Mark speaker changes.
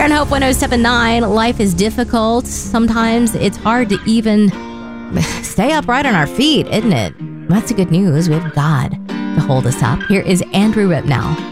Speaker 1: Here on Hope 1079, life is difficult. Sometimes it's hard to even stay upright on our feet, isn't it? That's the good news. We have God to hold us up. Here is Andrew Ripnow.